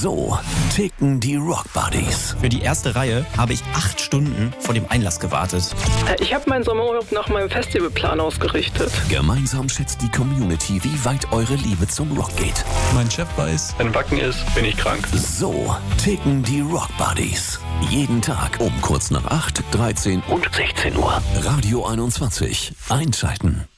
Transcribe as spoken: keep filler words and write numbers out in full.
So ticken die Rock Buddies. Für die erste Reihe habe ich acht Stunden vor dem Einlass gewartet. Ich habe meinen Sommerurlaub nach meinem Festivalplan ausgerichtet. Gemeinsam schätzt die Community, wie weit eure Liebe zum Rock geht. Mein Chef weiß, wenn Wacken ist, bin ich krank. So ticken die Rock Buddies. Jeden Tag um kurz nach acht, dreizehn und sechzehn Uhr. Radio einundzwanzig. Einschalten.